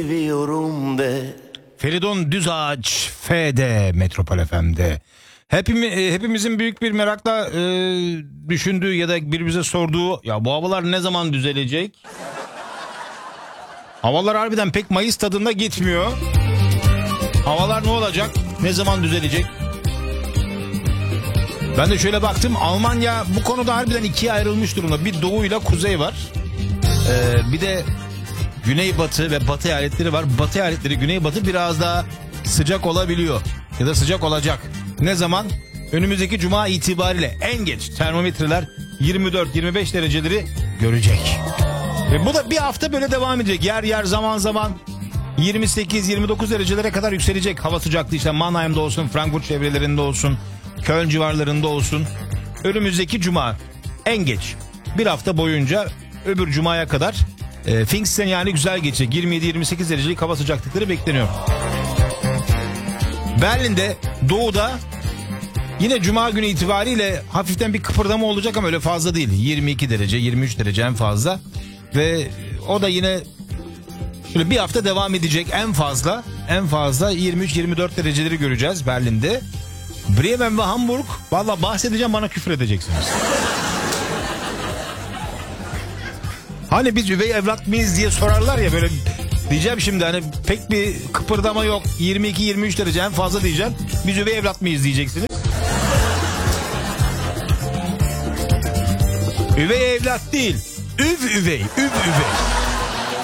seviyorum de. Feridun Düzağaç FD Metropol FM'de. Hepimizin büyük bir merakla düşündüğü ya da birbirimize sorduğu, ya bu havalar ne zaman düzelecek? Havalar harbiden pek Mayıs tadında gitmiyor. Havalar ne olacak? Ne zaman düzelecek? Ben de şöyle baktım, Almanya bu konuda harbiden ikiye ayrılmış durumda. Bir doğu ile kuzey var. Bir de güneybatı ve batı eyaletleri var. Batı eyaletleri, güneybatı biraz daha sıcak olabiliyor. Ya da sıcak olacak. Ne zaman? Önümüzdeki cuma itibariyle en geç termometreler 24-25 dereceleri görecek. Ve bu da bir hafta böyle devam edecek. Yer yer zaman zaman 28-29 derecelere kadar yükselecek hava sıcaklığı. İşte Mannheim'da olsun, Frankfurt çevrelerinde olsun, Köln civarlarında olsun. Önümüzdeki cuma en geç bir hafta boyunca öbür cumaya kadar Pfingsten yani güzel geçecek. 27-28 derecelik hava sıcaklıkları bekleniyor. Berlin'de doğuda yine cuma günü itibariyle hafiften bir kıpırdama olacak ama öyle fazla değil. 22 derece, 23 derece en fazla. Ve o da yine şöyle bir hafta devam edecek en fazla 23-24 dereceleri göreceğiz Berlin'de. Bremen ve Hamburg, valla bahsedeceğim, bana küfür edeceksiniz. Hani biz üvey evlat mıyız diye sorarlar ya, böyle diyeceğim şimdi, hani pek bir kıpırdama yok, 22-23 derece en fazla diyeceğim. Biz üvey evlat mıyız diyeceksiniz. Üvey evlat değil, üvey.